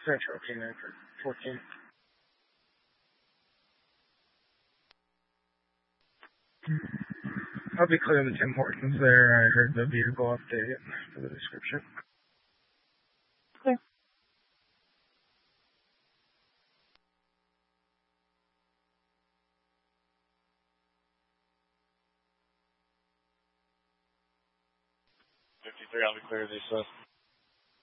Central, K9 for 14. I'll be clear the Tim Hortons there. I heard the vehicle update for the description. Clear. I'll be clear, they sus.